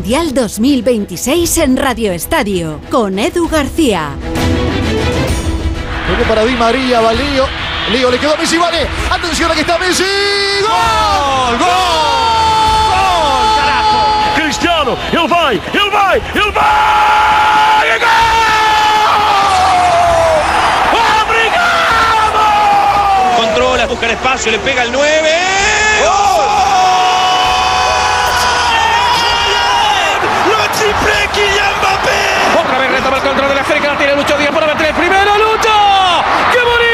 Mundial 2026 en Radio Estadio, con Edu García. Toque para Di María, va Lío. Lío le quedó a Messi, vale. Atención, aquí está Messi. ¡Gol! ¡Gol! ¡Gol! ¡Carajo! Cristiano, ele vai! Ele vai! É gol! ¡Obrigado! Controla, busca el espacio, le pega el 9. ¡Gol! ¡Lo triple Kylian Mbappé! Otra vez retoma el control de la esférica, la tiene Lucho Díaz para meter el primero. ¡Lucho! ¡Qué bonito!